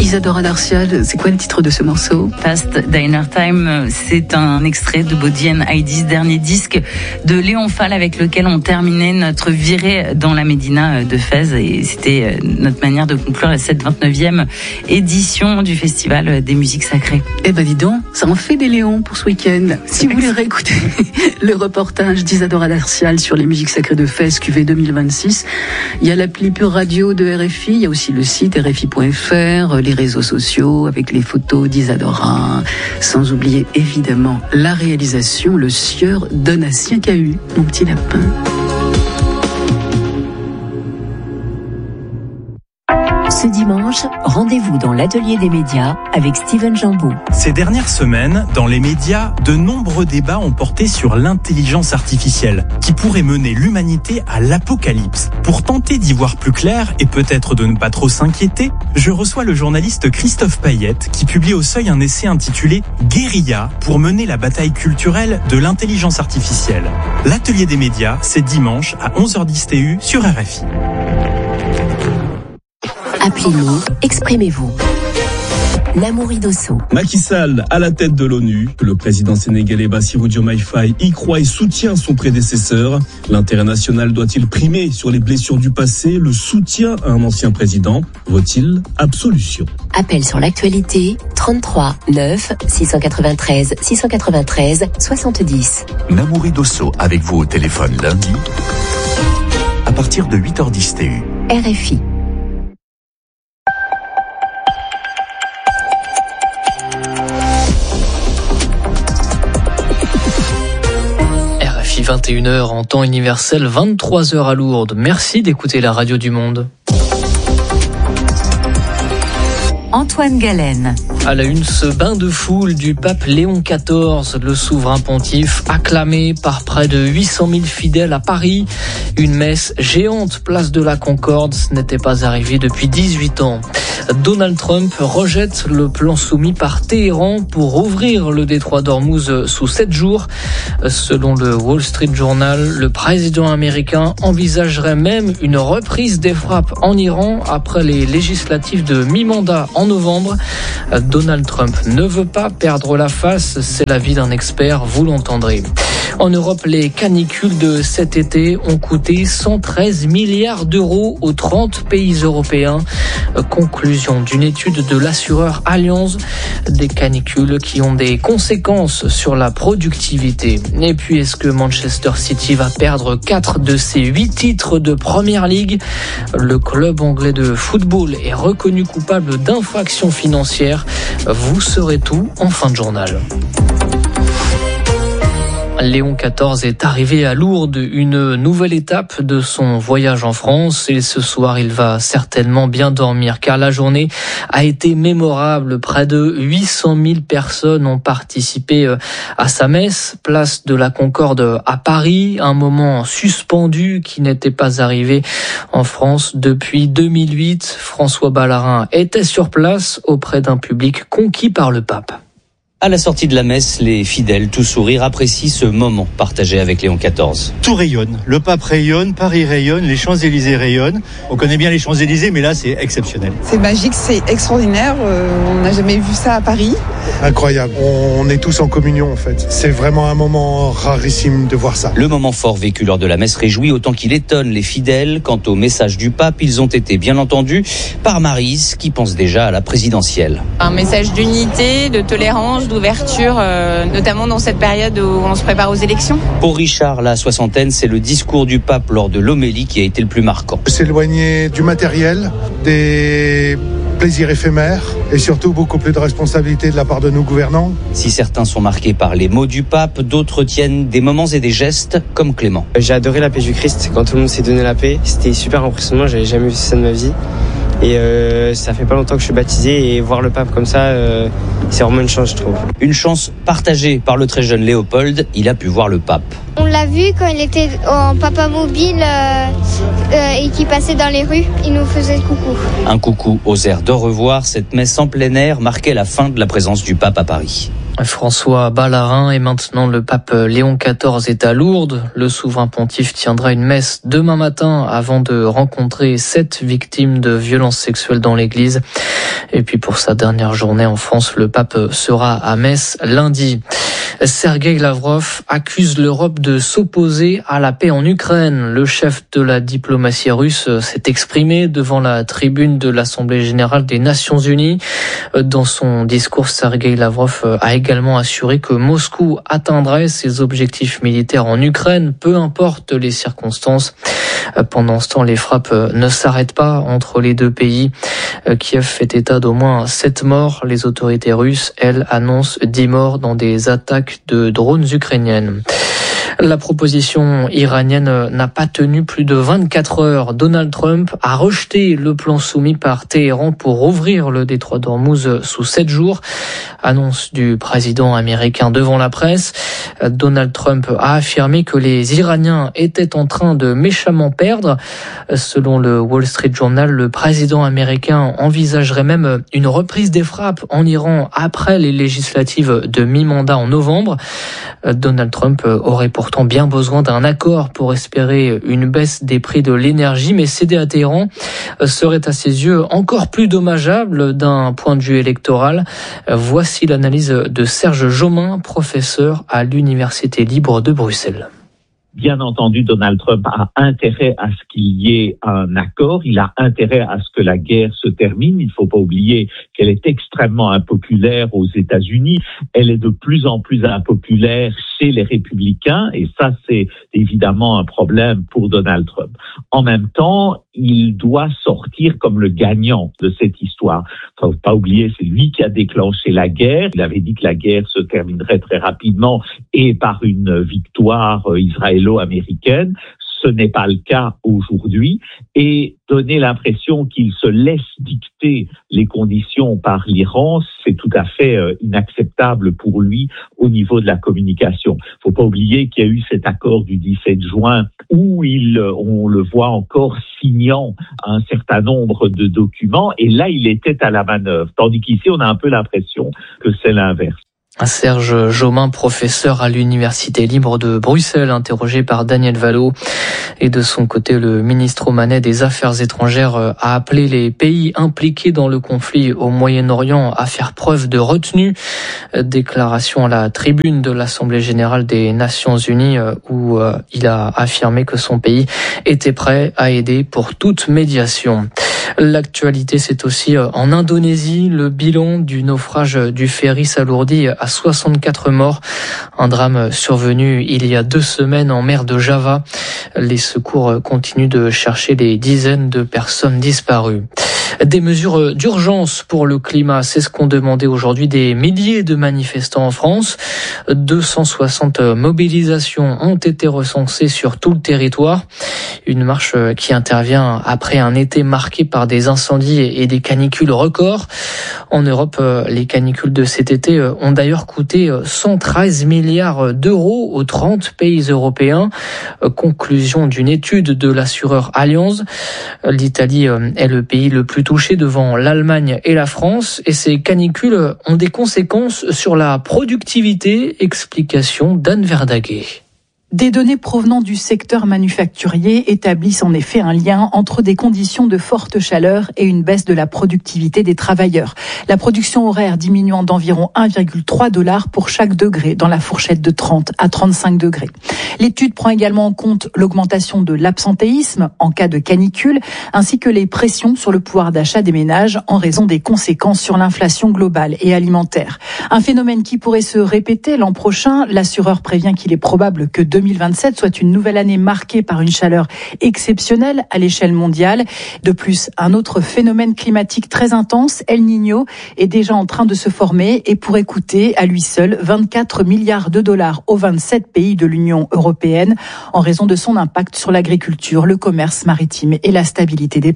Isadora Darcial, c'est quoi le titre de ce morceau? Past Diner Time, c'est un extrait de Body and Heidi's dernier disque de Léon Fall avec lequel on terminait notre virée dans la Médina de Fès, et c'était notre manière de conclure cette 29e édition du Festival des musiques sacrées. Eh ben dis donc, ça en fait des Léons pour ce week-end. Si vous voulez réécouter le reportage d'Isadora Darcial sur les musiques sacrées de Fès QV 2026, il y a l'appli Pure Radio de RFI, il y a aussi le site RFI.fr, les réseaux sociaux avec les photos d'Isadora, sans oublier évidemment la réalisation, le sieur Donatien Cahu, mon petit lapin. Ce dimanche, rendez-vous dans l'atelier des médias avec Steven Jambeau. Ces dernières semaines, dans les médias, de nombreux débats ont porté sur l'intelligence artificielle, qui pourrait mener l'humanité à l'apocalypse. Pour tenter d'y voir plus clair et peut-être de ne pas trop s'inquiéter, je reçois le journaliste Christophe Payette, qui publie au Seuil un essai intitulé « Guérilla pour mener la bataille culturelle de l'intelligence artificielle ». L'atelier des médias, c'est dimanche à 11h10 TU sur RFI. Appelez-nous, exprimez-vous. Namouri Dosso. Macky Sall à la tête de l'ONU. Le président sénégalais Bassirou Diomaye Faye y croit et soutient son prédécesseur. L'intérêt national doit-il primer sur les blessures du passé? Le soutien à un ancien président vaut-il absolution? Appel sur l'actualité 33 9 693 693 70. Namouri Dosso avec vous au téléphone lundi à partir de 8h10 TU. RFI. RFI 21h en temps universel, 23h à Lourdes. Merci d'écouter la radio du monde. Antoine Galen. À la une, ce bain de foule du pape Léon XIV, le souverain pontife, acclamé par près de 800 000 fidèles à Paris. Une messe géante, place de la Concorde, ce n'était pas arrivé depuis 18 ans. Donald Trump rejette le plan soumis par Téhéran pour ouvrir le détroit d'Ormuz sous 7 jours. Selon le Wall Street Journal, le président américain envisagerait même une reprise des frappes en Iran après les législatives de mi-mandat en novembre. Donald Trump ne veut pas perdre la face, c'est l'avis d'un expert, vous l'entendrez. En Europe, les canicules de cet été ont coûté 113 milliards d'euros aux 30 pays européens. Conclusion d'une étude de l'assureur Allianz, des canicules qui ont des conséquences sur la productivité. Et puis, est-ce que Manchester City va perdre 4 de ses 8 titres de Premier League? Le club anglais de football est reconnu coupable d'infractions financières. Vous saurez tout en fin de journal. Léon XIV est arrivé à Lourdes, une nouvelle étape de son voyage en France, et ce soir il va certainement bien dormir car la journée a été mémorable. Près de 800 000 personnes ont participé à sa messe, place de la Concorde à Paris, un moment suspendu qui n'était pas arrivé en France depuis 2008. François Ballarin était sur place auprès d'un public conquis par le pape. À la sortie de la messe, les fidèles, tout sourire, apprécient ce moment partagé avec Léon XIV. Tout rayonne. Le pape rayonne, Paris rayonne, les Champs-Élysées rayonnent. On connaît bien les Champs-Élysées, mais là, c'est exceptionnel. C'est magique, c'est extraordinaire. On n'a jamais vu ça à Paris. Incroyable. On est tous en communion, en fait. C'est vraiment un moment rarissime de voir ça. Le moment fort vécu lors de la messe réjouit autant qu'il étonne les fidèles. Quant au message du pape, ils ont été bien entendus par Maryse, qui pense déjà à la présidentielle. Un message d'unité, de tolérance, d'ouverture, notamment dans cette période où on se prépare aux élections. Pour Richard, la soixantaine, c'est le discours du pape lors de l'homélie qui a été le plus marquant. S'éloigner du matériel, des plaisirs éphémères et surtout beaucoup plus de responsabilité de la part de nos gouvernants. Si certains sont marqués par les mots du pape, d'autres tiennent des moments et des gestes comme Clément. J'ai adoré la paix du Christ quand tout le monde s'est donné la paix. C'était super impressionnant, j'avais jamais vu ça de ma vie. Et ça fait pas longtemps que je suis baptisé et voir le pape comme ça, c'est vraiment une chance, je trouve. Une chance partagée par le très jeune Léopold, il a pu voir le pape. On l'a vu quand il était en papa mobile et qu'il passait dans les rues, il nous faisait le coucou. Un coucou aux airs d'au revoir, cette messe en plein air marquait la fin de la présence du pape à Paris. François Ballarin et maintenant le pape Léon XIV est à Lourdes. Le souverain pontife tiendra une messe demain matin avant de rencontrer 7 victimes de violences sexuelles dans l'église. Et puis pour sa dernière journée en France, le pape sera à Metz lundi. Sergueï Lavrov accuse l'Europe de s'opposer à la paix en Ukraine. Le chef de la diplomatie russe s'est exprimé devant la tribune de l'Assemblée générale des Nations unies. Dans son discours, Sergueï Lavrov a également assuré que Moscou atteindrait ses objectifs militaires en Ukraine, peu importe les circonstances. Pendant ce temps, les frappes ne s'arrêtent pas entre les deux pays. Kiev fait état d'au moins 7 morts. Les autorités russes, elles, annoncent 10 morts dans des attaques de drones ukrainiennes. La proposition iranienne n'a pas tenu plus de 24 heures. Donald Trump a rejeté le plan soumis par Téhéran pour ouvrir le détroit d'Ormuz sous 7 jours. Annonce du président américain devant la presse. Donald Trump a affirmé que les Iraniens étaient en train de méchamment perdre. Selon le Wall Street Journal, le président américain envisagerait même une reprise des frappes en Iran après les législatives de mi-mandat en novembre. Donald Trump aurait pourtant bien besoin d'un accord pour espérer une baisse des prix de l'énergie, mais céder à Téhéran serait à ses yeux encore plus dommageable d'un point de vue électoral. Voici l'analyse de Serge Jomain, professeur à l'Université libre de Bruxelles. Bien entendu, Donald Trump a intérêt à ce qu'il y ait un accord. Il a intérêt à ce que la guerre se termine. Il ne faut pas oublier qu'elle est extrêmement impopulaire aux États-Unis. Elle est de plus en plus impopulaire chez les républicains. Et ça, c'est évidemment un problème pour Donald Trump. En même temps, il doit sortir comme le gagnant de cette histoire. Il ne faut pas oublier, c'est lui qui a déclenché la guerre. Il avait dit que la guerre se terminerait très rapidement et par une victoire israélo-américaine. Ce n'est pas le cas aujourd'hui, et donner l'impression qu'il se laisse dicter les conditions par l'Iran, c'est tout à fait inacceptable pour lui au niveau de la communication. Il ne faut pas oublier qu'il y a eu cet accord du 17 juin où on le voit encore signant un certain nombre de documents, et là il était à la manœuvre, tandis qu'ici on a un peu l'impression que c'est l'inverse. Serge Jomain, professeur à l'Université libre de Bruxelles, interrogé par Daniel Vallot. Et de son côté, le ministre omanais des Affaires étrangères a appelé les pays impliqués dans le conflit au Moyen-Orient à faire preuve de retenue. Déclaration à la tribune de l'Assemblée générale des Nations unies où il a affirmé que son pays était prêt à aider pour toute médiation. L'actualité, c'est aussi en Indonésie. Le bilan du naufrage du ferry s'alourdit à 64 morts. Un drame survenu il y a 2 semaines en mer de Java. Les secours continuent de chercher les dizaines de personnes disparues. Des mesures d'urgence pour le climat, c'est ce qu'ont demandé aujourd'hui des milliers de manifestants en France. 260 mobilisations ont été recensées sur tout le territoire. Une marche qui intervient après un été marqué par des incendies et des canicules records. En Europe, les canicules de cet été ont d'ailleurs coûté 113 milliards d'euros aux 30 pays européens. Conclusion d'une étude de l'assureur Allianz. L'Italie est le pays le plus touché devant l'Allemagne et la France, et ces canicules ont des conséquences sur la productivité. Explication d'Anne Verdaguet. Des données provenant du secteur manufacturier établissent en effet un lien entre des conditions de forte chaleur et une baisse de la productivité des travailleurs. La production horaire diminuant d'environ 1,3 $ pour chaque degré dans la fourchette de 30 à 35 degrés. L'étude prend également en compte l'augmentation de l'absentéisme en cas de canicule, ainsi que les pressions sur le pouvoir d'achat des ménages en raison des conséquences sur l'inflation globale et alimentaire. Un phénomène qui pourrait se répéter l'an prochain. L'assureur prévient qu'il est probable que 2027 soit une nouvelle année marquée par une chaleur exceptionnelle à l'échelle mondiale. De plus, un autre phénomène climatique très intense, El Niño, est déjà en train de se former et pourrait coûter à lui seul 24 milliards de dollars aux 27 pays de l'Union européenne en raison de son impact sur l'agriculture, le commerce maritime et la stabilité des prix.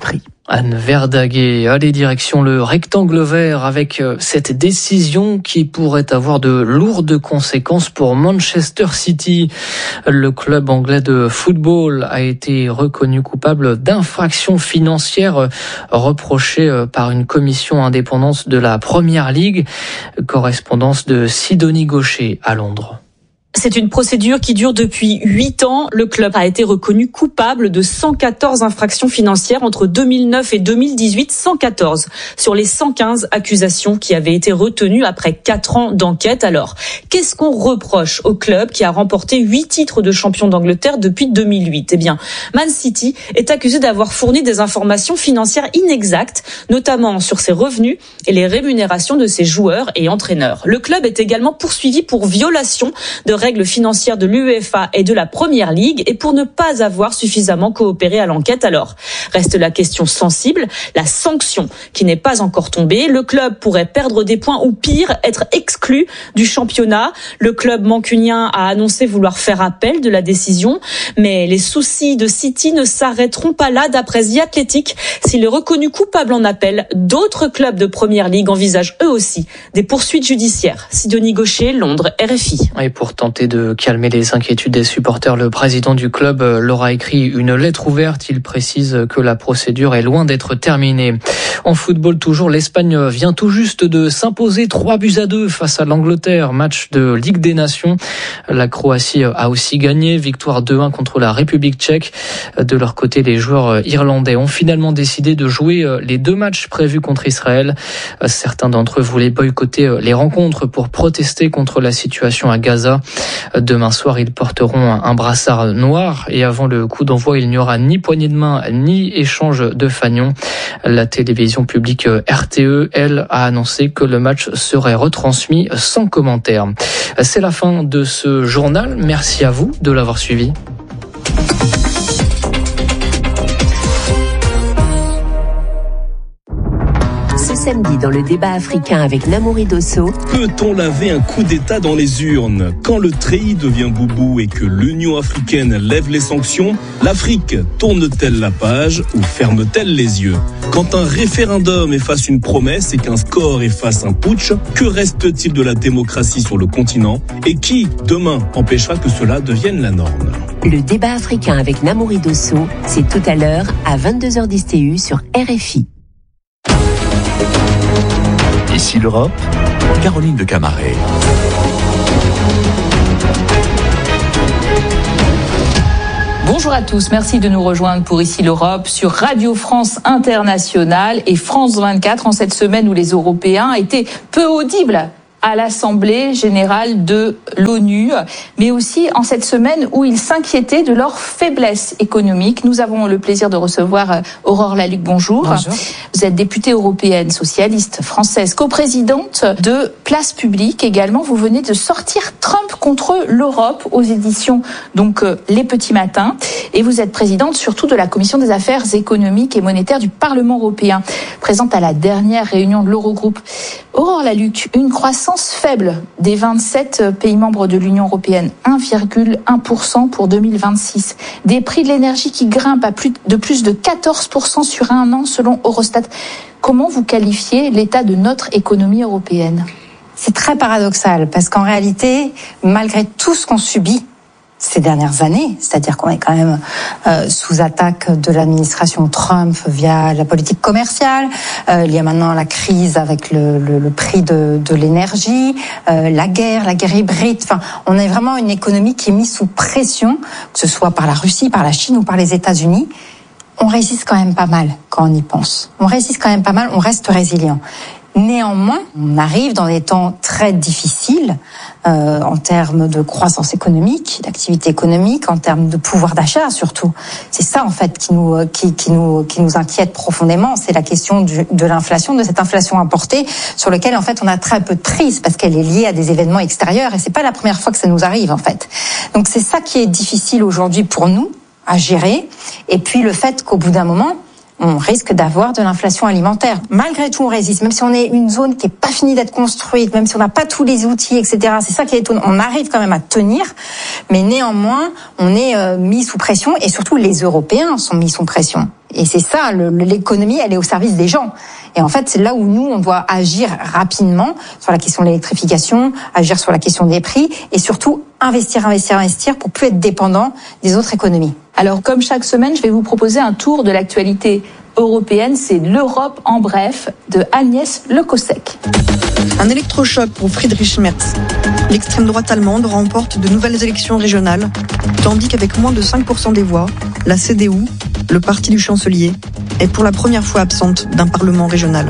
Anne Verdaguet. Allez, direction le rectangle vert avec cette décision qui pourrait avoir de lourdes conséquences pour Manchester City. Le club anglais de football a été reconnu coupable d'infraction financière reprochée par une commission indépendante de la Premier League. Correspondance de Sidonie Gaucher à Londres. C'est une procédure qui dure depuis 8 ans. Le club a été reconnu coupable de 114 infractions financières entre 2009 et 2018. 114 sur les 115 accusations qui avaient été retenues après 4 ans d'enquête. Alors, qu'est-ce qu'on reproche au club qui a remporté 8 titres de champion d'Angleterre depuis 2008 ? Eh bien, Man City est accusé d'avoir fourni des informations financières inexactes, notamment sur ses revenus et les rémunérations de ses joueurs et entraîneurs. Le club est également poursuivi pour violation de règles financières de l'UEFA et de la Premier League et pour ne pas avoir suffisamment coopéré à l'enquête. Alors, reste la question sensible, la sanction qui n'est pas encore tombée. Le club pourrait perdre des points ou pire, être exclu du championnat. Le club mancunien a annoncé vouloir faire appel de la décision, mais les soucis de City ne s'arrêteront pas là. D'après The Athletic, s'il est reconnu coupable en appel, d'autres clubs de Premier League envisagent eux aussi des poursuites judiciaires. Sidonie Gaucher, Londres, RFI. Et pour tenter de calmer les inquiétudes des supporters, le président du club leur a écrit une lettre ouverte. Il précise que la procédure est loin d'être terminée. En football toujours, l'Espagne vient tout juste de s'imposer 3-2 face à l'Angleterre, match de Ligue des Nations. La Croatie a aussi gagné, victoire 2-1 contre la République tchèque. De leur côté, les joueurs irlandais ont finalement décidé de jouer les 2 matchs prévus contre Israël. Certains d'entre eux voulaient boycotter les rencontres pour protester contre la situation à Gaza. Demain soir, ils porteront un brassard noir et avant le coup d'envoi, il n'y aura ni poignée de main ni échange de fanions. La télévision publique RTE, elle, a annoncé que le match serait retransmis sans commentaire. C'est la fin de ce journal. Merci à vous de l'avoir suivi. Samedi dans le débat africain avec Namouri Dosso. Peut-on laver un coup d'État dans les urnes ? Quand le treillis devient boubou et que l'Union africaine lève les sanctions, l'Afrique tourne-t-elle la page ou ferme-t-elle les yeux ? Quand un référendum efface une promesse et qu'un score efface un putsch, que reste-t-il de la démocratie sur le continent ? Et qui, demain, empêchera que cela devienne la norme ? Le débat africain avec Namouri Dosso, c'est tout à l'heure à 22h10 TU sur RFI. Ici l'Europe, Caroline de Camaret. Bonjour à tous, merci de nous rejoindre pour Ici l'Europe sur Radio France Internationale et France 24 en cette semaine où les Européens étaient peu audibles à l'Assemblée générale de l'ONU, mais aussi en cette semaine où ils s'inquiétaient de leur faiblesse économique. Nous avons le plaisir de recevoir Aurore Lalucq, bonjour. Bonjour. Vous êtes députée européenne, socialiste, française, coprésidente de Place Publique également. Vous venez de sortir Trump contre l'Europe aux éditions donc Les Petits Matins. Et vous êtes présidente surtout de la Commission des affaires économiques et monétaires du Parlement européen, présente à la dernière réunion de l'Eurogroupe. Aurore Lalucq, une croissance faible des 27 pays membres de l'Union européenne, 1,1% pour 2026. Des prix de l'énergie qui grimpent à plus de 14% sur un an selon Eurostat. Comment vous qualifiez l'état de notre économie européenne ? C'est très paradoxal parce qu'en réalité, malgré tout ce qu'on subit ces dernières années, c'est-à-dire qu'on est quand même sous attaque de l'administration Trump via la politique commerciale, il y a maintenant la crise avec le prix de l'énergie, la guerre hybride, enfin, on a vraiment une économie qui est mise sous pression, que ce soit par la Russie, par la Chine ou par les États-Unis. On résiste quand même pas mal quand on y pense. On résiste quand même pas mal, on reste résilient. Néanmoins, on arrive dans des temps très difficiles en termes de croissance économique, d'activité économique, en termes de pouvoir d'achat surtout. C'est ça en fait qui nous inquiète profondément. C'est la question de l'inflation, de cette inflation importée, sur laquelle en fait on a très peu de prise parce qu'elle est liée à des événements extérieurs et c'est pas la première fois que ça nous arrive en fait. Donc c'est ça qui est difficile aujourd'hui pour nous à gérer. Et puis le fait qu'au bout d'un moment, on risque d'avoir de l'inflation alimentaire. Malgré tout, on résiste, même si on est une zone qui est pas finie d'être construite, même si on n'a pas tous les outils, etc. C'est ça qui est étonnant. On arrive quand même à tenir, mais néanmoins, on est mis sous pression, et surtout les Européens sont mis sous pression. Et c'est ça, l'économie, elle est au service des gens. Et en fait, c'est là où nous, on doit agir rapidement sur la question de l'électrification, agir sur la question des prix, et surtout investir pour plus être dépendant des autres économies. Alors, comme chaque semaine, je vais vous proposer un tour de l'actualité européenne. C'est l'Europe en bref de Agnès Le Cossec. Un électrochoc pour Friedrich Merz. L'extrême droite allemande remporte de nouvelles élections régionales, tandis qu'avec moins de 5% des voix, la CDU, le parti du chancelier, est pour la première fois absente d'un parlement régional.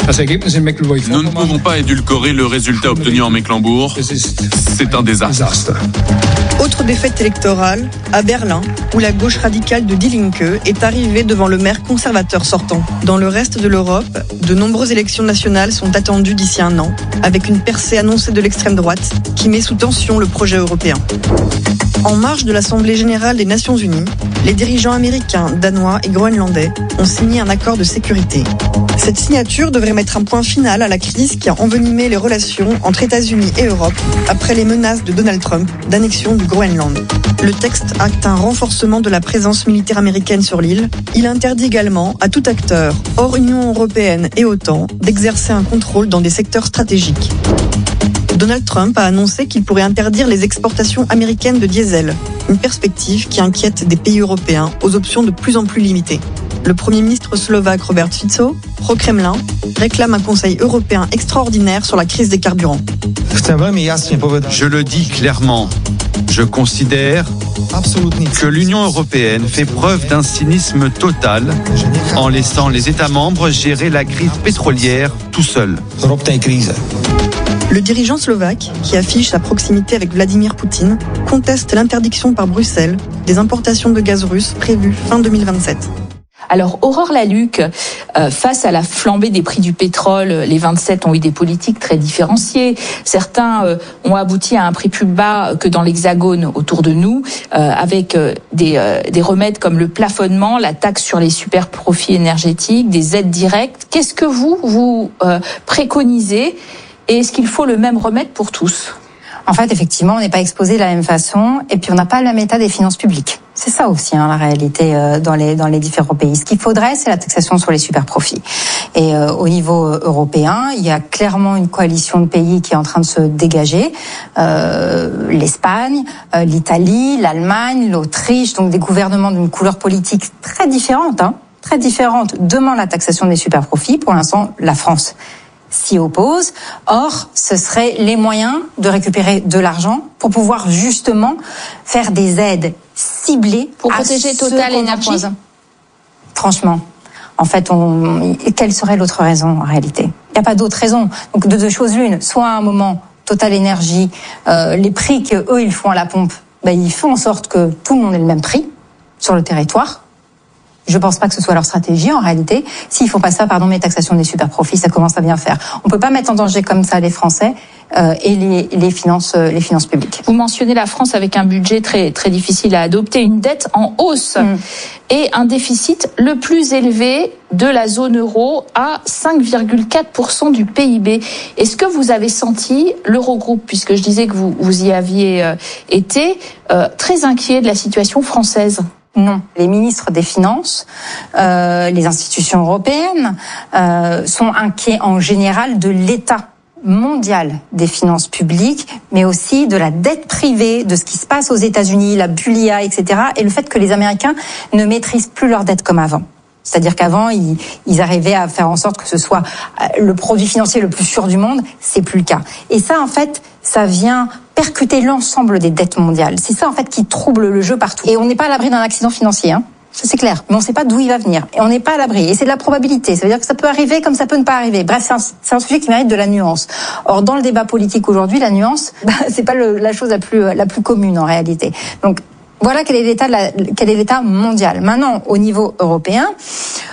Nous ne pouvons pas édulcorer le résultat obtenu en Mecklembourg. C'est un désastre. Autre défaite électorale, à Berlin, où la gauche radicale de Die Linke est arrivée devant le maire conservateur sortant. Dans le reste de l'Europe, de nombreuses élections nationales sont attendues d'ici un an, avec une percée annoncée de l'extrême droite qui met sous tension le projet européen. En marge de l'Assemblée générale des Nations unies, les dirigeants américains, danois et groenlandais ont signé un accord de sécurité. Cette signature devrait mettre un point final à la crise qui a envenimé les relations entre États-Unis et Europe après les menaces de Donald Trump d'annexion du Groenland. Le texte acte un renforcement de la présence militaire américaine sur l'île. Il interdit également à tout acteur, hors Union européenne et OTAN, d'exercer un contrôle dans des secteurs stratégiques. Donald Trump a annoncé qu'il pourrait interdire les exportations américaines de diesel, une perspective qui inquiète des pays européens aux options de plus en plus limitées. Le Premier ministre slovaque Robert Fico, pro-Kremlin, réclame un Conseil européen extraordinaire sur la crise des carburants. Je le dis clairement, je considère que l'Union européenne fait preuve d'un cynisme total en laissant les États membres gérer la crise pétrolière tout seuls. Le dirigeant slovaque, qui affiche sa proximité avec Vladimir Poutine, conteste l'interdiction par Bruxelles des importations de gaz russe prévues fin 2027. Alors, Aurore Lalucq, face à la flambée des prix du pétrole, les 27 ont eu des politiques très différenciées. Certains ont abouti à un prix plus bas que dans l'Hexagone autour de nous, avec des remèdes comme le plafonnement, la taxe sur les super profits énergétiques, des aides directes. Qu'est-ce que vous préconisez, et est-ce qu'il faut le même remède pour tous ? En fait, effectivement, on n'est pas exposé de la même façon, et puis on n'a pas le même état des finances publiques. C'est ça aussi, la réalité dans les différents pays. Ce qu'il faudrait, c'est la taxation sur les super-profits. Et au niveau européen, il y a clairement une coalition de pays qui est en train de se dégager. L'Espagne, l'Italie, l'Allemagne, l'Autriche, donc des gouvernements d'une couleur politique très différente, demandent la taxation des super-profits. Pour l'instant, la France s'y oppose. Or, ce seraient les moyens de récupérer de l'argent pour pouvoir justement faire des aides ciblées pour protéger Total Énergie. Franchement, en fait, quelle serait l'autre raison en réalité ? Il n'y a pas d'autre raison. Donc de deux choses l'une, soit à un moment Total Énergie, les prix que eux ils font à la pompe, ils font en sorte que tout le monde ait le même prix sur le territoire. Je pense pas que ce soit leur stratégie en réalité. S'ils font pas ça, mais taxation des super profits, ça commence à bien faire. On peut pas mettre en danger comme ça les Français et les finances publiques. Vous mentionnez la France avec un budget très très difficile à adopter, une dette en hausse et un déficit le plus élevé de la zone euro à 5,4% du PIB. Est-ce que vous avez senti l'Eurogroupe, puisque je disais que vous y aviez été, très inquiet de la situation française ? Non. Les ministres des Finances, les institutions européennes sont inquiets en général de l'état mondial des finances publiques, mais aussi de la dette privée, de ce qui se passe aux États-Unis, la bulia, etc. Et le fait que les Américains ne maîtrisent plus leur dette comme avant. C'est-à-dire qu'avant, ils arrivaient à faire en sorte que ce soit le produit financier le plus sûr du monde. C'est plus le cas. Et ça, en fait, ça vient percuter l'ensemble des dettes mondiales. C'est ça, en fait, qui trouble le jeu partout. Et on n'est pas à l'abri d'un accident financier, ça c'est clair. Mais on ne sait pas d'où il va venir. Et on n'est pas à l'abri. Et c'est de la probabilité. Ça veut dire que ça peut arriver comme ça peut ne pas arriver. Bref, c'est un sujet qui mérite de la nuance. Or, dans le débat politique aujourd'hui, la nuance, c'est pas la chose la plus commune en réalité. Donc, voilà quel est l'état mondial. Maintenant, au niveau européen,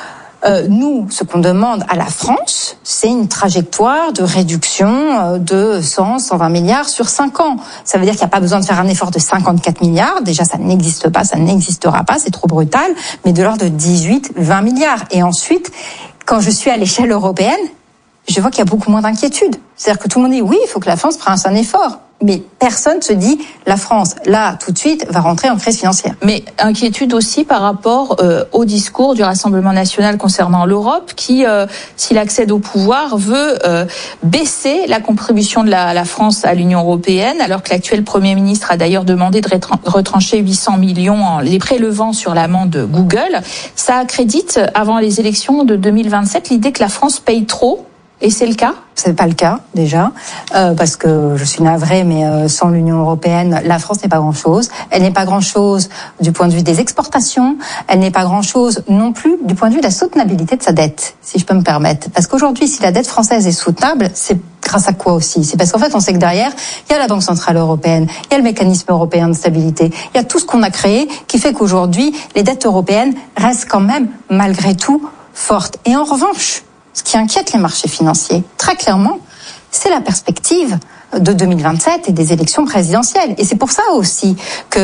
Nous, ce qu'on demande à la France, c'est une trajectoire de réduction de 120 milliards sur 5 ans. Ça veut dire qu'il n'y a pas besoin de faire un effort de 54 milliards. Déjà, ça n'existe pas, ça n'existera pas, c'est trop brutal. Mais de l'ordre de 18-20 milliards. Et ensuite, quand je suis à l'échelle européenne, je vois qu'il y a beaucoup moins d'inquiétude. C'est-à-dire que tout le monde dit oui, il faut que la France fasse un effort. Mais personne se dit la France, là, tout de suite, va rentrer en crise financière. Mais inquiétude aussi par rapport au discours du Rassemblement national concernant l'Europe qui, s'il accède au pouvoir, veut baisser la contribution de la France à l'Union européenne, alors que l'actuel Premier ministre a d'ailleurs demandé de retrancher 800 millions en les prélevant sur l'amende Google. Ça accrédite, avant les élections de 2027, l'idée que la France paye trop. Et c'est le cas ? C'est pas le cas, déjà, parce que je suis navrée, mais sans l'Union européenne, la France n'est pas grand-chose. Elle n'est pas grand-chose du point de vue des exportations. Elle n'est pas grand-chose non plus du point de vue de la soutenabilité de sa dette, si je peux me permettre. Parce qu'aujourd'hui, si la dette française est soutenable, c'est grâce à quoi aussi ? C'est parce qu'en fait, on sait que derrière, il y a la Banque centrale européenne, il y a le mécanisme européen de stabilité, il y a tout ce qu'on a créé qui fait qu'aujourd'hui, les dettes européennes restent quand même, malgré tout, fortes. Et en revanche, ce qui inquiète les marchés financiers, très clairement, c'est la perspective de 2027 et des élections présidentielles. Et c'est pour ça aussi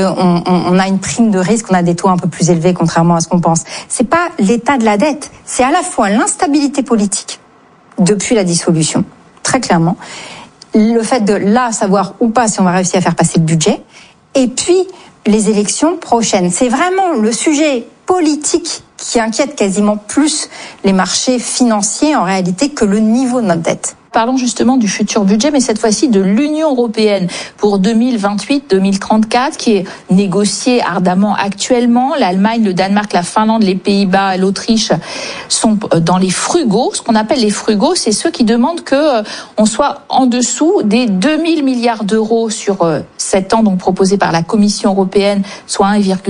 qu'on a une prime de risque, on a des taux un peu plus élevés, contrairement à ce qu'on pense. C'est pas l'état de la dette, c'est à la fois l'instabilité politique depuis la dissolution, très clairement, le fait de là savoir ou pas si on va réussir à faire passer le budget, et puis les élections prochaines. C'est vraiment le sujet politique qui inquiète quasiment plus les marchés financiers en réalité que le niveau de notre dette. Parlons justement du futur budget, mais cette fois-ci de l'Union européenne pour 2028-2034, qui est négocié ardemment actuellement. L'Allemagne, le Danemark, la Finlande, les Pays-Bas, l'Autriche sont dans les frugaux. Ce qu'on appelle les frugaux, c'est ceux qui demandent que on soit en dessous des 2000 milliards d'euros sur 7 ans, donc proposés par la Commission européenne, soit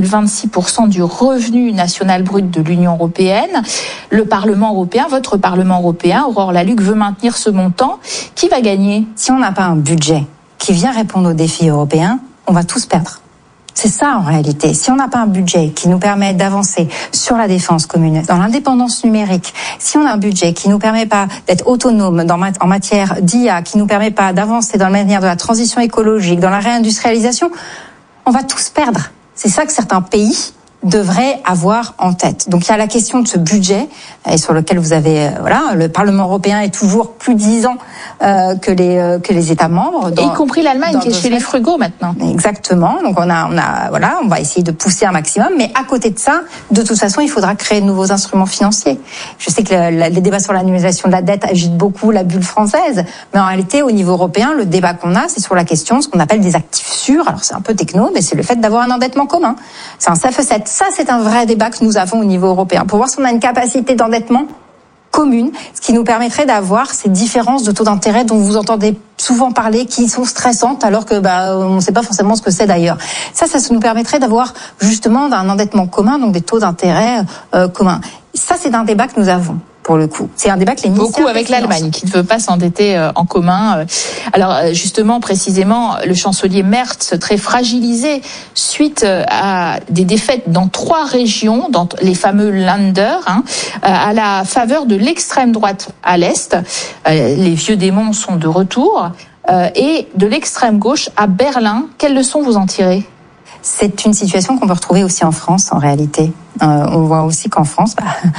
1,26% du revenu national brut de l'Union européenne. Le Parlement européen, votre Parlement européen, Aurore Lalucq, veut maintenir ce montant. Qui va gagner ? Si on n'a pas un budget qui vient répondre aux défis européens, on va tous perdre. C'est ça en réalité. Si on n'a pas un budget qui nous permet d'avancer sur la défense commune, dans l'indépendance numérique, si on a un budget qui nous permet pas d'être autonome en matière d'IA, qui nous permet pas d'avancer dans la manière de la transition écologique, dans la réindustrialisation, on va tous perdre. C'est ça que certains pays devrait avoir en tête. Donc il y a la question de ce budget et sur lequel vous avez le Parlement européen est toujours plus disant que les États membres, y compris l'Allemagne qui est chez les frugaux maintenant. Exactement. Donc on va essayer de pousser un maximum, mais à côté de ça, de toute façon, il faudra créer de nouveaux instruments financiers. Je sais que les débats sur l'annualisation de la dette agitent beaucoup la bulle française, mais en réalité au niveau européen, le débat qu'on a, c'est sur la question ce qu'on appelle des actifs sûrs. Alors c'est un peu techno, mais c'est le fait d'avoir un endettement commun. C'est un CFE7. Ça, c'est un vrai débat que nous avons au niveau européen pour voir si on a une capacité d'endettement commune, ce qui nous permettrait d'avoir ces différences de taux d'intérêt dont vous entendez souvent parler, qui sont stressantes alors que on ne sait pas forcément ce que c'est d'ailleurs. Ça nous permettrait d'avoir justement un endettement commun, donc des taux d'intérêt communs. Ça, c'est un débat que nous avons. Pour le coup, c'est un débat que les ministères beaucoup avec l'Allemagne qui ne veut pas s'endetter en commun. Alors justement, précisément, le chancelier Merz, très fragilisé suite à des défaites dans 3 régions, dans les fameux Länder, à la faveur de l'extrême droite à l'est. Les vieux démons sont de retour et de l'extrême gauche à Berlin. Quelles leçons vous en tirez ? C'est une situation qu'on peut retrouver aussi en France, en réalité. On voit aussi qu'en France,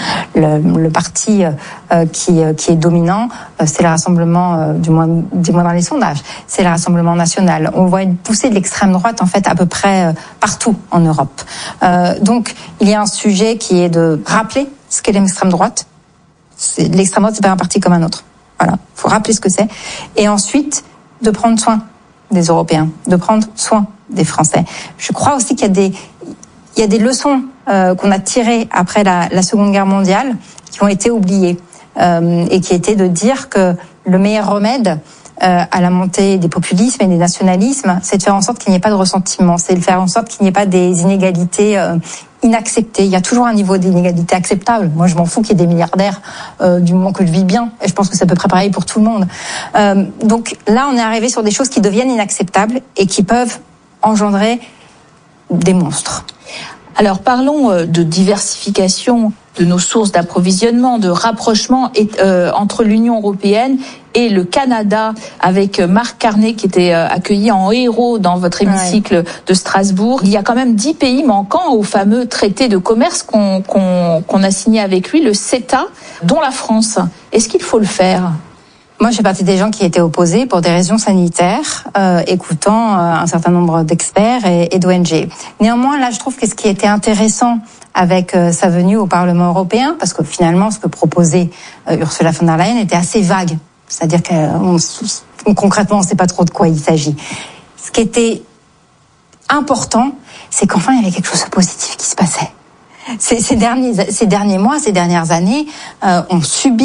le parti qui est dominant, c'est le Rassemblement, du moins dans les sondages, c'est le Rassemblement national. On voit une poussée de l'extrême droite, en fait, à peu près partout en Europe. Donc, il y a un sujet qui est de rappeler ce qu'est l'extrême droite. L'extrême droite, c'est pas un parti comme un autre. Voilà, faut rappeler ce que c'est. Et ensuite, de prendre soin des Européens, de prendre soin des Français. Je crois aussi qu'il y a des leçons qu'on a tirées après la Seconde Guerre mondiale qui ont été oubliées et qui étaient de dire que le meilleur remède à la montée des populismes et des nationalismes, c'est de faire en sorte qu'il n'y ait pas de ressentiment, c'est de faire en sorte qu'il n'y ait pas des inégalités inacceptées. Il y a toujours un niveau d'inégalité acceptable. Moi, je m'en fous qu'il y ait des milliardaires du moment que je vis bien. Et je pense que c'est à peu près pareil pour tout le monde. Donc là, on est arrivé sur des choses qui deviennent inacceptables et qui peuvent engendrer des monstres. Alors parlons de diversification de nos sources d'approvisionnement, de rapprochement entre l'Union européenne et le Canada, avec Marc Carnet qui était accueilli en héros dans votre hémicycle de Strasbourg. Il y a quand même 10 pays manquants au fameux traité de commerce qu'on a signé avec lui, le CETA, dont la France. Est-ce qu'il faut le faire ? Moi, je fais partie des gens qui étaient opposés pour des raisons sanitaires, écoutant un certain nombre d'experts et d'ONG. Néanmoins, là, je trouve que ce qui était intéressant avec sa venue au Parlement européen, parce que finalement, ce que proposait Ursula von der Leyen était assez vague. C'est-à-dire concrètement, on ne sait pas trop de quoi il s'agit. Ce qui était important, c'est qu'enfin, il y avait quelque chose de positif qui se passait. Ces derniers mois, ces dernières années, on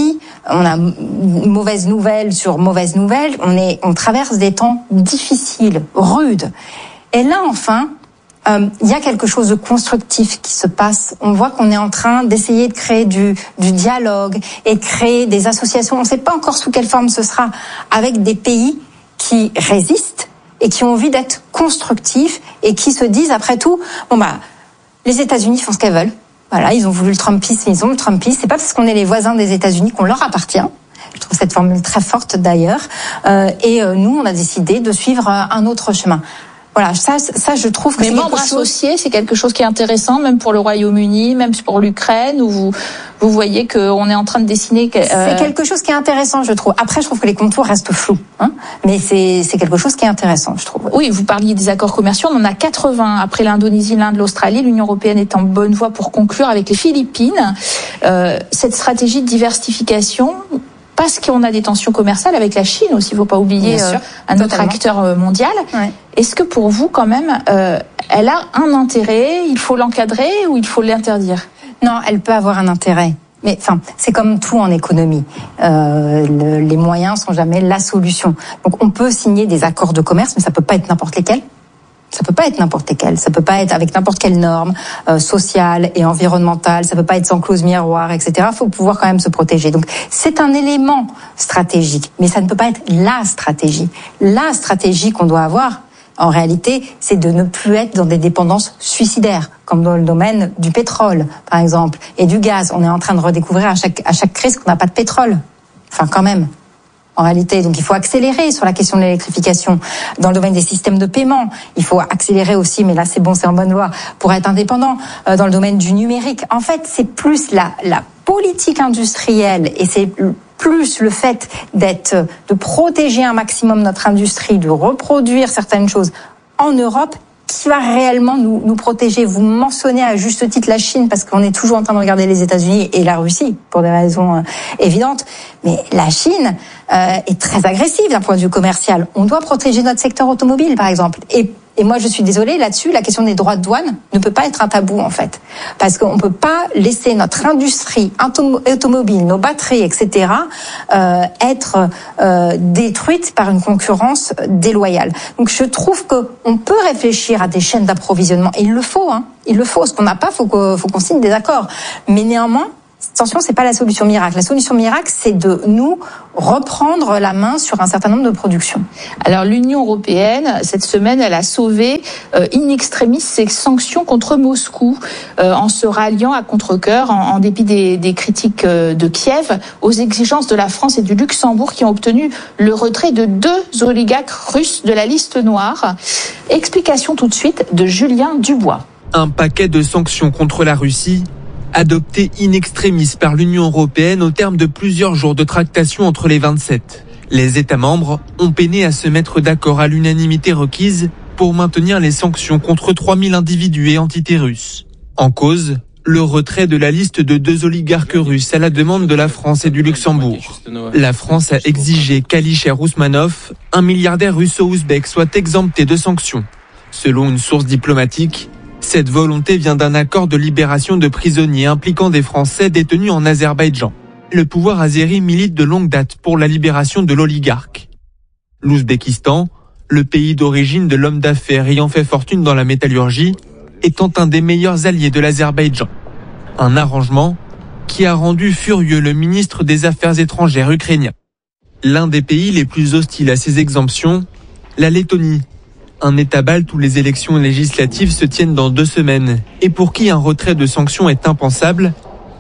a mauvaise nouvelle sur mauvaise nouvelle, on traverse des temps difficiles, rudes. Et là, enfin, il y a quelque chose de constructif qui se passe. On voit qu'on est en train d'essayer de créer du dialogue et de créer des associations. On ne sait pas encore sous quelle forme ce sera, avec des pays qui résistent et qui ont envie d'être constructifs et qui se disent, après tout, les États-Unis font ce qu'elles veulent. Voilà, ils ont voulu le Trumpisme, ils ont le Trumpisme. C'est pas parce qu'on est les voisins des États-Unis qu'on leur appartient. Je trouve cette formule très forte d'ailleurs. Et nous, on a décidé de suivre un autre chemin. Voilà, ça, je trouve que mais membres associés, c'est quelque chose qui est intéressant, même pour le Royaume-Uni, même pour l'Ukraine, où vous voyez qu'on est en train de dessiner. C'est quelque chose qui est intéressant, je trouve. Après, je trouve que les contours restent flous, mais c'est quelque chose qui est intéressant, je trouve. Oui, vous parliez des accords commerciaux, on en a 80 après l'Indonésie, l'Inde, l'Australie. L'Union européenne est en bonne voie pour conclure avec les Philippines. Cette stratégie de diversification, parce qu'on a des tensions commerciales avec la Chine aussi, il ne faut pas oublier un autre acteur mondial. Ouais. Est-ce que pour vous, quand même, elle a un intérêt, il faut l'encadrer ou il faut l'interdire ? Non, elle peut avoir un intérêt. Mais c'est comme tout en économie. Les moyens sont jamais la solution. Donc on peut signer des accords de commerce, mais ça peut pas être n'importe lesquels. Ça peut pas être n'importe lesquels. Ça peut pas être avec n'importe quelle norme sociale et environnementale. Ça peut pas être sans clause miroir, etc. Faut pouvoir quand même se protéger. Donc c'est un élément stratégique, mais ça ne peut pas être la stratégie. La stratégie qu'on doit avoir, en réalité, c'est de ne plus être dans des dépendances suicidaires, comme dans le domaine du pétrole, par exemple, et du gaz. On est en train de redécouvrir à chaque crise qu'on n'a pas de pétrole. Enfin, quand même. En réalité, donc il faut accélérer sur la question de l'électrification. Dans le domaine des systèmes de paiement, il faut accélérer aussi, mais là c'est bon, c'est en bonne voie, pour être indépendant. Dans le domaine du numérique, en fait, c'est plus la politique industrielle et c'est plus le fait de protéger un maximum notre industrie, de reproduire certaines choses en Europe qui va réellement nous protéger. Vous mentionnez à juste titre la Chine parce qu'on est toujours en train de regarder les États-Unis et la Russie pour des raisons évidentes. Mais la Chine est très agressive d'un point de vue commercial. On doit protéger notre secteur automobile, par exemple. Et moi, je suis désolée là-dessus, la question des droits de douane ne peut pas être un tabou, en fait. Parce qu'on peut pas laisser notre industrie automobile, nos batteries, etc., être détruite par une concurrence déloyale. Donc, je trouve qu'on peut réfléchir à des chaînes d'approvisionnement. Et il le faut, Il le faut. Ce qu'on n'a pas, faut qu'on signe des accords. Mais néanmoins, attention, c'est pas la solution miracle. La solution miracle, c'est de nous reprendre la main sur un certain nombre de productions. Alors, l'Union européenne, cette semaine, elle a sauvé in extremis ses sanctions contre Moscou, en se ralliant à contre-cœur, en dépit des critiques de Kiev, aux exigences de la France et du Luxembourg qui ont obtenu le retrait de 2 oligarques russes de la liste noire. Explication tout de suite de Julien Dubois. Un paquet de sanctions contre la Russie adopté in extremis par l'Union européenne au terme de plusieurs jours de tractations entre les 27. Les États membres ont peiné à se mettre d'accord à l'unanimité requise pour maintenir les sanctions contre 3000 individus et entités russes. En cause, le retrait de la liste de 2 oligarques russes à la demande de la France et du Luxembourg. La France a exigé qu'Ali Ousmanov, un milliardaire russo-ouzbek, soit exempté de sanctions. Selon une source diplomatique, cette volonté vient d'un accord de libération de prisonniers impliquant des Français détenus en Azerbaïdjan. Le pouvoir azéri milite de longue date pour la libération de l'oligarque. L'Ouzbékistan, le pays d'origine de l'homme d'affaires ayant fait fortune dans la métallurgie, étant un des meilleurs alliés de l'Azerbaïdjan. Un arrangement qui a rendu furieux le ministre des Affaires étrangères ukrainien. L'un des pays les plus hostiles à ces exemptions, la Lettonie. Un État balte où les élections législatives se tiennent dans 2 semaines et pour qui un retrait de sanctions est impensable,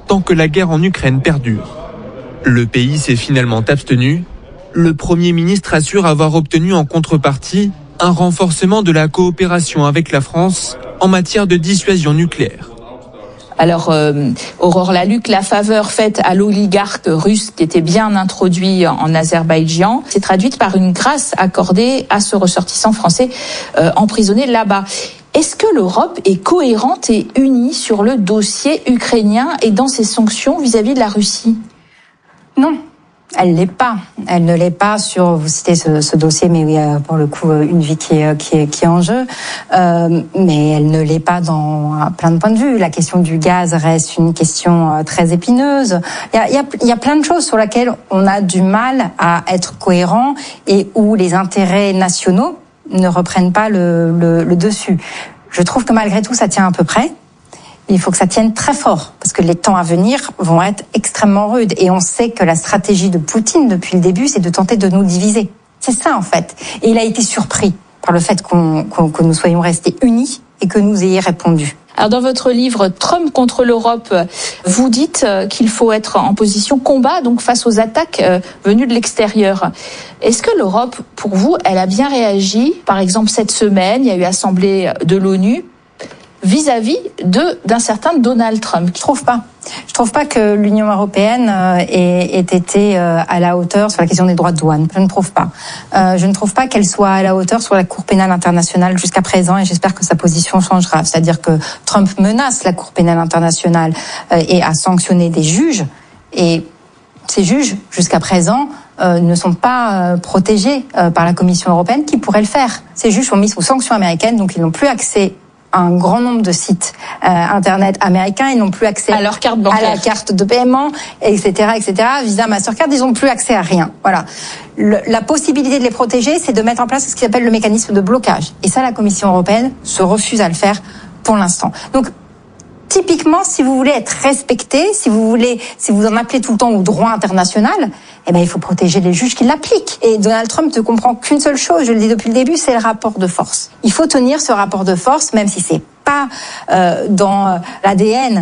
tant que la guerre en Ukraine perdure. Le pays s'est finalement abstenu. Le Premier ministre assure avoir obtenu en contrepartie un renforcement de la coopération avec la France en matière de dissuasion nucléaire. Alors, Aurore Laluc, la faveur faite à l'oligarque russe qui était bien introduit en Azerbaïdjan s'est traduite par une grâce accordée à ce ressortissant français emprisonné là-bas. Est-ce que l'Europe est cohérente et unie sur le dossier ukrainien et dans ses sanctions vis-à-vis de la Russie ? Non. Elle l'est pas. Elle ne l'est pas sur, vous citez ce dossier, mais oui, pour le coup, une vie qui est en jeu. Mais elle ne l'est pas dans plein de points de vue. La question du gaz reste une question très épineuse. Il y a plein de choses sur lesquelles on a du mal à être cohérent et où les intérêts nationaux ne reprennent pas le dessus. Je trouve que malgré tout, ça tient à peu près. Il faut que ça tienne très fort, parce que les temps à venir vont être extrêmement rudes. Et on sait que la stratégie de Poutine, depuis le début, c'est de tenter de nous diviser. C'est ça, en fait. Et il a été surpris par le fait que nous soyons restés unis et que nous ayons répondu. Alors dans votre livre « Trump contre l'Europe », vous dites qu'il faut être en position combat, donc face aux attaques venues de l'extérieur. Est-ce que l'Europe, pour vous, elle a bien réagi ? Par exemple, cette semaine, il y a eu assemblée de l'ONU, vis-à-vis d'un certain Donald Trump. Je trouve pas que l'Union européenne ait été à la hauteur sur la question des droits de douane. Je ne trouve pas. Je ne trouve pas qu'elle soit à la hauteur sur la Cour pénale internationale jusqu'à présent, et j'espère que sa position changera. C'est-à-dire que Trump menace la Cour pénale internationale et a sanctionné des juges, et ces juges, jusqu'à présent, ne sont pas protégés par la Commission européenne qui pourrait le faire. Ces juges sont mis sous sanctions américaines, donc ils n'ont plus accès un grand nombre de sites internet américains, ils n'ont plus accès à leur carte bancaire, à la carte de paiement, etc., Visa, Mastercard, ils n'ont plus accès à rien. Voilà. La possibilité de les protéger, c'est de mettre en place ce qui s'appelle le mécanisme de blocage. Et ça, la Commission européenne se refuse à le faire pour l'instant. Donc, typiquement, si vous voulez être respecté, si vous en appelez tout le temps au droit international, il faut protéger les juges qui l'appliquent. Et Donald Trump ne comprend qu'une seule chose, je le dis depuis le début, c'est le rapport de force. Il faut tenir ce rapport de force, même si c'est pas dans l'ADN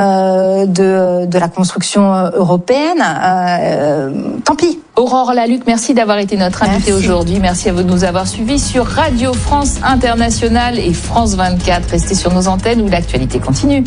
de la construction européenne. Tant pis. Aurore Laluc, merci d'avoir été notre invitée aujourd'hui. Merci à vous de nous avoir suivis sur Radio France Internationale et France 24. Restez sur nos antennes où l'actualité continue.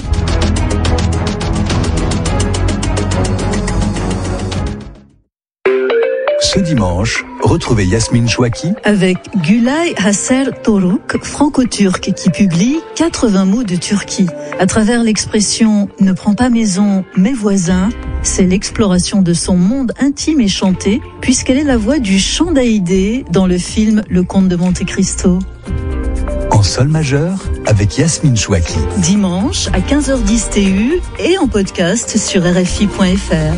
Ce dimanche, retrouvez Yasmine Chouaki avec Gülay Hasser Toruk, franco-turc, qui publie 80 mots de Turquie. À travers l'expression « ne prends pas maison, mais voisin », c'est l'exploration de son monde intime et chanté, puisqu'elle est la voix du chant d'Haïdé dans le film Le Comte de Monte Cristo. En sol majeur, avec Yasmine Chouaki. Dimanche à 15h10 TU et en podcast sur RFI.fr.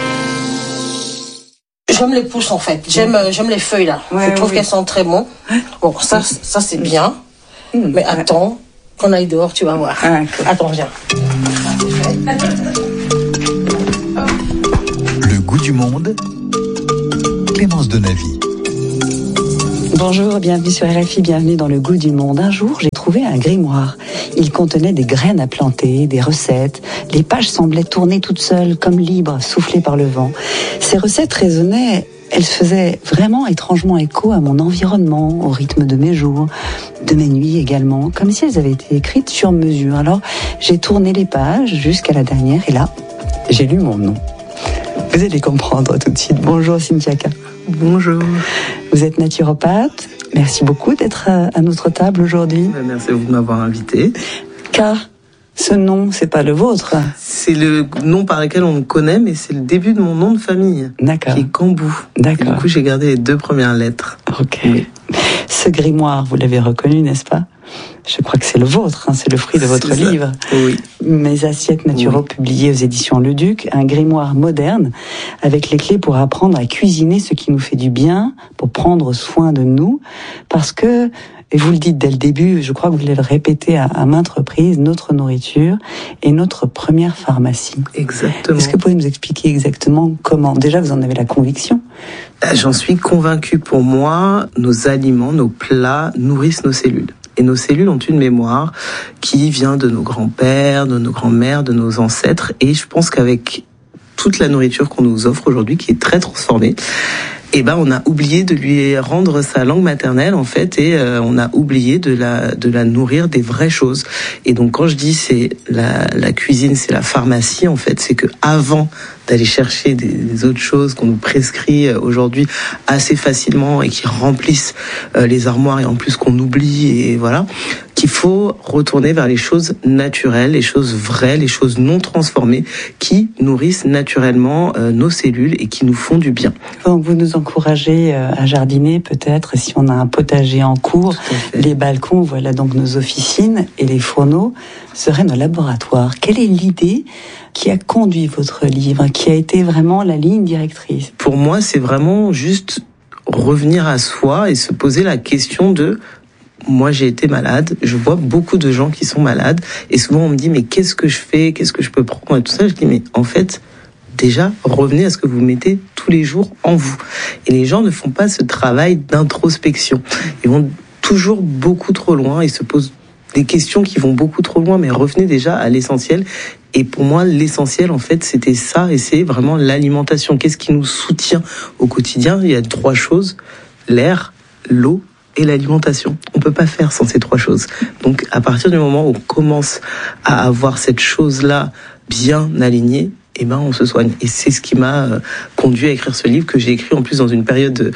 J'aime les pousses en fait, j'aime les feuilles là. Je trouve qu'elles sont très bonnes. Bon, ça c'est bien. Mais attends, qu'on aille dehors, tu vas voir. Attends, viens. Le goût du monde, Clémence Donavy. Bonjour, bienvenue sur RFI, bienvenue dans le goût du monde. Un jour, j'ai trouvé un grimoire. Il contenait des graines à planter, des recettes. Les pages semblaient tourner toutes seules, comme libres, soufflées par le vent. Ces recettes résonnaient, elles faisaient vraiment étrangement écho à mon environnement, au rythme de mes jours, de mes nuits également, comme si elles avaient été écrites sur mesure. Alors, j'ai tourné les pages jusqu'à la dernière et là, j'ai lu mon nom. Vous allez comprendre tout de suite. Bonjour Cynthia K. Bonjour. Vous êtes naturopathe. Merci beaucoup d'être à notre table aujourd'hui. Merci à vous de m'avoir invité. K, ce nom, c'est pas le vôtre. C'est le nom par lequel on me connaît, mais c'est le début de mon nom de famille. D'accord. Qui est Cambou. D'accord. Et du coup, j'ai gardé les 2 premières lettres. Ok. Oui. Ce grimoire, vous l'avez reconnu, n'est-ce pas ? Je crois que c'est le vôtre, c'est le fruit de votre livre. Oui. Mes assiettes naturelles, publiées aux éditions Le Duc, un grimoire moderne avec les clés pour apprendre à cuisiner ce qui nous fait du bien, pour prendre soin de nous, parce que, et vous le dites dès le début, je crois que vous l'avez répété à maintes reprises, notre nourriture est notre première pharmacie. Exactement. Est-ce que vous pouvez nous expliquer exactement comment ? Déjà, vous en avez la conviction ? J'en suis convaincue. Pour moi, nos aliments, nos plats nourrissent nos cellules. Et nos cellules ont une mémoire qui vient de nos grands-pères, de nos grands-mères, de nos ancêtres. Et je pense qu'avec toute la nourriture qu'on nous offre aujourd'hui, qui est très transformée, on a oublié de lui rendre sa langue maternelle, en fait, et on a oublié de la nourrir des vraies choses. Et donc, quand je dis c'est la cuisine, c'est la pharmacie, en fait, c'est que avant d'aller chercher des autres choses qu'on nous prescrit aujourd'hui assez facilement et qui remplissent les armoires et en plus qu'on oublie, et voilà, qu'il faut retourner vers les choses naturelles, les choses vraies, les choses non transformées qui nourrissent naturellement nos cellules et qui nous font du bien. Donc vous nous encouragez à jardiner peut-être, si on a un potager en cours, les balcons, voilà donc nos officines, et les fourneaux seraient nos laboratoires. Quelle est l'idée qui a conduit votre livre, qui a été vraiment la ligne directrice? Pour moi, c'est vraiment juste revenir à soi et se poser la question de: moi, j'ai été malade, je vois beaucoup de gens qui sont malades, et souvent on me dit mais qu'est-ce que je fais, qu'est-ce que je peux prendre et tout ça. Je dis mais en fait, déjà, revenez à ce que vous mettez tous les jours en vous. Et les gens ne font pas ce travail d'introspection. Ils vont toujours beaucoup trop loin et se posent des questions qui vont beaucoup trop loin, mais revenez déjà à l'essentiel. Et pour moi, l'essentiel, en fait, c'était ça, et c'est vraiment l'alimentation. Qu'est-ce qui nous soutient au quotidien? Il y a 3 choses: l'air, l'eau et l'alimentation. On peut pas faire sans ces 3 choses. Donc, à partir du moment où on commence à avoir cette chose-là bien alignée, on se soigne. Et c'est ce qui m'a conduit à écrire ce livre, que j'ai écrit en plus dans une période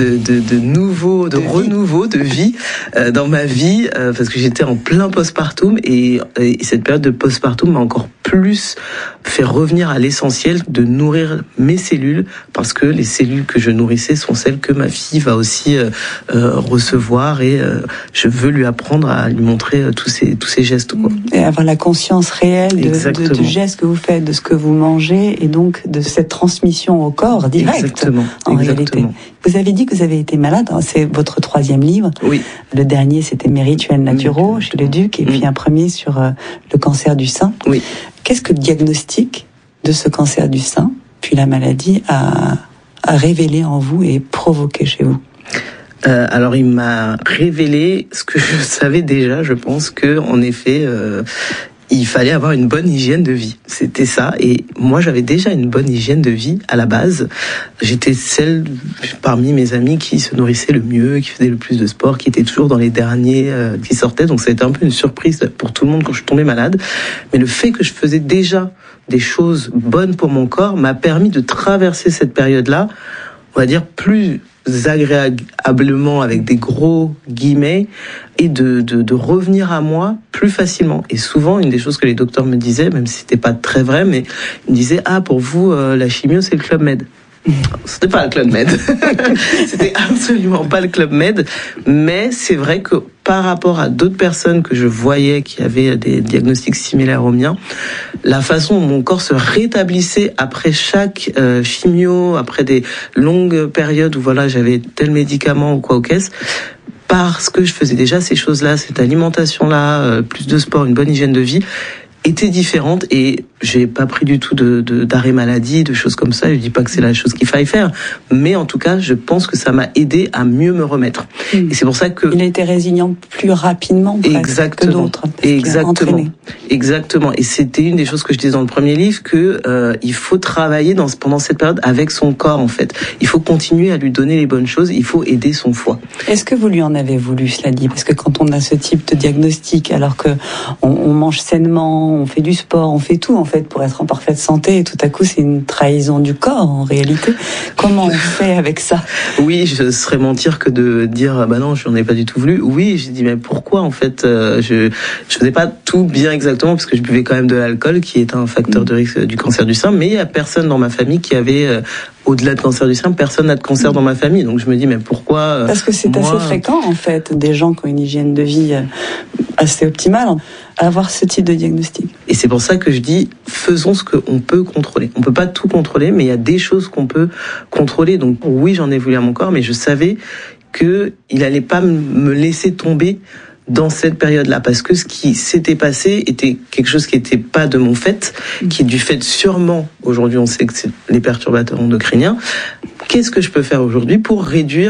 de renouveau, de vie dans ma vie, parce que j'étais en plein postpartum, et cette période de postpartum m'a encore plus fait revenir à l'essentiel de nourrir mes cellules, parce que les cellules que je nourrissais sont celles que ma fille va aussi recevoir, et je veux lui apprendre à lui montrer tous ces gestes, quoi. Et avoir la conscience réelle du geste que vous faites, de ce que vous mangez, et donc de cette transmission au corps direct. En réalité. Vous avez dit que vous avez été malade, c'est votre 3e livre. Oui. Le dernier, c'était Mes rituels naturaux chez Le Duc, et puis un premier sur le cancer du sein. Oui. Qu'est-ce que le diagnostic de ce cancer du sein, puis la maladie, a révélé en vous et provoqué chez vous? Alors, il m'a révélé ce que je savais déjà. Je pense que, en effet, il fallait avoir une bonne hygiène de vie. C'était ça. Et moi, j'avais déjà une bonne hygiène de vie à la base. J'étais celle parmi mes amis qui se nourrissait le mieux, qui faisait le plus de sport, qui était toujours dans les derniers qui sortaient. Donc, ça a été un peu une surprise pour tout le monde quand je suis tombée malade. Mais le fait que je faisais déjà des choses bonnes pour mon corps m'a permis de traverser cette période-là, on va dire, plus agréablement, avec des gros guillemets, et de revenir à moi plus facilement. Et souvent, une des choses que les docteurs me disaient, même si c'était pas très vrai, mais ils me disaient: ah, pour vous, la chimio, c'est le Club Med. C'était pas le Club Med. C'était absolument pas le Club Med. Mais c'est vrai que par rapport à d'autres personnes que je voyais qui avaient des diagnostics similaires aux miens, la façon dont mon corps se rétablissait après chaque chimio, après des longues périodes où voilà, j'avais tel médicament ou quoi au caisse, parce que je faisais déjà ces choses-là, cette alimentation-là, plus de sport, une bonne hygiène de vie, était différente. Et j'ai pas pris du tout d'arrêt maladie, de choses comme ça. Je dis pas que c'est la chose qu'il faille faire, mais en tout cas, je pense que ça m'a aidé à mieux me remettre. Et c'est pour ça que il a été résilient plus rapidement que d'autres. Exactement. Et c'était une des choses que je disais dans le premier livre, que il faut travailler pendant cette période avec son corps, en fait. Il faut continuer à lui donner les bonnes choses. Il faut aider son foie. Est-ce que vous lui en avez voulu, cela dit? Parce que quand on a ce type de diagnostic, alors que on mange sainement, on fait du sport, on fait tout en fait pour être en parfaite santé, et tout à coup c'est une trahison du corps en réalité. Comment on fait avec ça? Oui, je serais mentir que de dire bah non, je n'en ai pas du tout voulu. Oui, j'ai dit mais pourquoi en fait je faisais pas tout bien exactement, parce que je buvais quand même de l'alcool qui est un facteur de risque du cancer du sein, mais il y a personne dans ma famille qui avait au-delà de cancer du sein, personne n'a de cancer dans ma famille. Donc je me dis mais pourquoi Parce que c'est assez fréquent en fait, des gens qui ont une hygiène de vie assez optimale à avoir ce type de diagnostic. Et c'est pour ça que je dis faisons ce qu'on peut contrôler. On peut pas tout contrôler, mais il y a des choses qu'on peut contrôler. Donc oui, j'en ai voulu à mon corps, mais je savais que il allait pas me laisser tomber dans cette période-là, parce que ce qui s'était passé était quelque chose qui n'était pas de mon fait, qui est du fait sûrement, aujourd'hui on sait que c'est les perturbateurs endocriniens. Qu'est-ce que je peux faire aujourd'hui pour réduire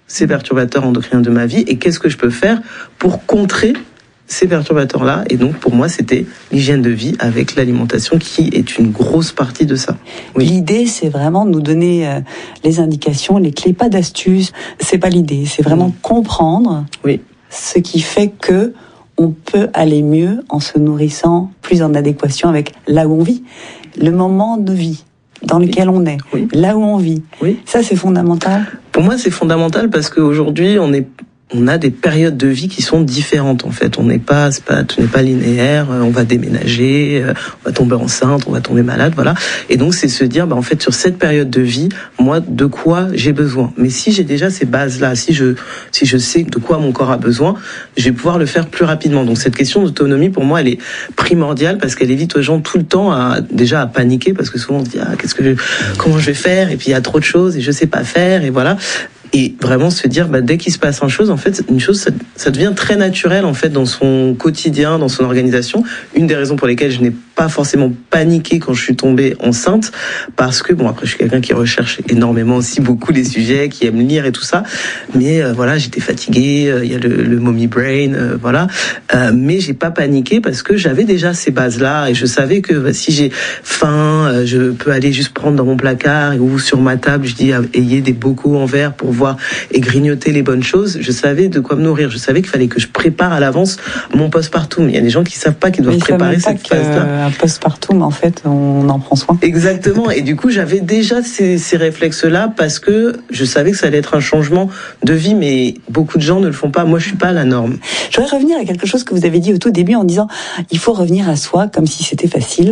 ces perturbateurs endocriniens de ma vie et qu'est-ce que je peux faire pour contrer ces perturbateurs-là. Et donc, pour moi, c'était l'hygiène de vie avec l'alimentation qui est une grosse partie de ça. Oui. L'idée, c'est vraiment de nous donner les indications, les clés, pas d'astuces. C'est pas l'idée. C'est vraiment comprendre ce qui fait que on peut aller mieux en se nourrissant plus en adéquation avec là où on vit. Le moment de vie dans lequel on est, là où on vit. Ça, c'est fondamental. Pour moi, c'est fondamental parce qu'aujourd'hui, on a des périodes de vie qui sont différentes en fait. Tout n'est pas linéaire. On va déménager, on va tomber enceinte, on va tomber malade, voilà. Et donc c'est se dire, en fait, sur cette période de vie, moi, de quoi j'ai besoin. Mais si j'ai déjà ces bases-là, si je sais de quoi mon corps a besoin, je vais pouvoir le faire plus rapidement. Donc cette question d'autonomie, pour moi, elle est primordiale parce qu'elle évite aux gens tout le temps à paniquer parce que souvent on se dit comment je vais faire et puis il y a trop de choses et je sais pas faire et voilà. Et vraiment se dire, dès qu'il se passe une chose, ça devient très naturel en fait dans son quotidien, dans son organisation. Une des raisons pour lesquelles je n'ai pas forcément paniqué quand je suis tombée enceinte, parce que après je suis quelqu'un qui recherche énormément aussi beaucoup les sujets, qui aime lire et tout ça. Mais j'étais fatiguée, il y a le mommy brain, mais j'ai pas paniqué parce que j'avais déjà ces bases-là et je savais que si j'ai faim, je peux aller juste prendre dans mon placard ou sur ma table, je dis ayez des bocaux en verre pour voir et grignoter les bonnes choses. Je savais de quoi me nourrir. Je savais qu'il fallait que je prépare à l'avance mon postpartum. Il y a des gens qui savent pas qu'ils doivent préparer cette phase-là. Un postpartum, en fait, on en prend soin. Exactement. Et du coup, j'avais déjà ces réflexes-là parce que je savais que ça allait être un changement de vie, mais beaucoup de gens ne le font pas. Moi, je suis pas la norme. Je voudrais revenir à quelque chose que vous avez dit au tout début en disant il faut revenir à soi comme si c'était facile.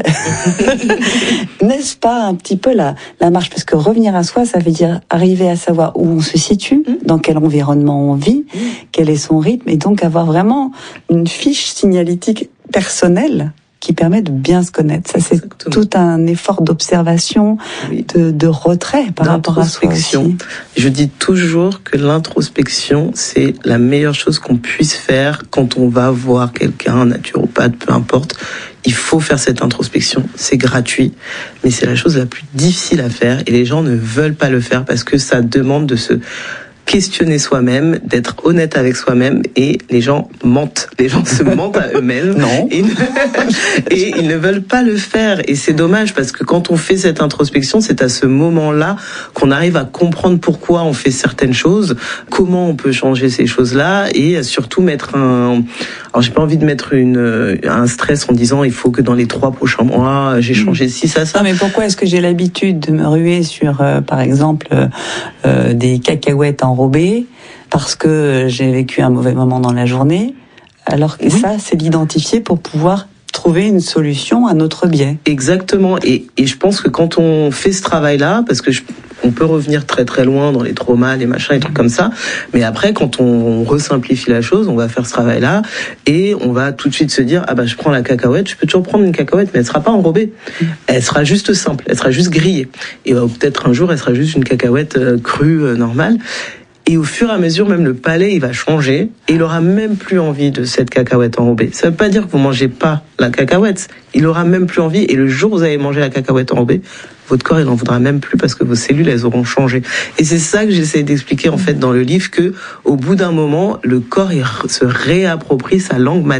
N'est-ce pas un petit peu la marche? Parce que revenir à soi, ça veut dire arriver à savoir où on se situe, dans quel environnement on vit, quel est son rythme, et donc avoir vraiment une fiche signalétique personnelle qui permet de bien se connaître. Ça, c'est tout un effort d'observation, de retrait par rapport à soi aussi. Je dis toujours que l'introspection, c'est la meilleure chose qu'on puisse faire quand on va voir quelqu'un, un naturopathe, peu importe. Il faut faire cette introspection, c'est gratuit, mais c'est la chose la plus difficile à faire et les gens ne veulent pas le faire parce que ça demande de se questionner soi-même, d'être honnête avec soi-même et les gens mentent. Les gens se mentent à eux-mêmes. Non. Et ils ne veulent pas le faire. Et c'est dommage parce que quand on fait cette introspection, c'est à ce moment-là qu'on arrive à comprendre pourquoi on fait certaines choses, comment on peut changer ces choses-là et surtout mettre alors j'ai pas envie de mettre un stress en disant il faut que dans les 3 prochains mois, j'ai changé ci, ça. Non, mais pourquoi est-ce que j'ai l'habitude de me ruer sur, par exemple, des cacahuètes enrobées parce que j'ai vécu un mauvais moment dans la journée, alors que ça, c'est d'identifier pour pouvoir trouver une solution à notre biais. Exactement. Et je pense que quand on fait ce travail-là, parce que on peut revenir très très loin dans les traumas, les machins, les trucs comme ça, mais après, quand on resimplifie la chose, on va faire ce travail-là et on va tout de suite se dire je prends la cacahuète, je peux toujours prendre une cacahuète, mais elle sera pas enrobée. Elle sera juste simple, elle sera juste grillée. Et peut-être un jour, elle sera juste une cacahuète crue, normale. Et au fur et à mesure, même le palais, il va changer et il aura même plus envie de cette cacahuète enrobée. Ça veut pas dire que vous mangez pas la cacahuète. Il aura même plus envie et le jour où vous allez manger la cacahuète enrobée, votre corps, il en voudra même plus parce que vos cellules, elles auront changé. Et c'est ça que j'essaie d'expliquer, en fait, dans le livre, que, au bout d'un moment, le corps, il se réapproprie sa langue maternelle.